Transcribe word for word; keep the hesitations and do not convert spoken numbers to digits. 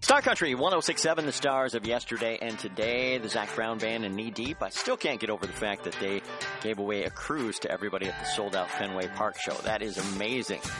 Star Country one oh six point seven, the stars of yesterday and today. The Zac Brown Band and Knee Deep. I still can't get over the fact that they gave away a cruise to everybody at the sold-out Fenway Park show. That is amazing.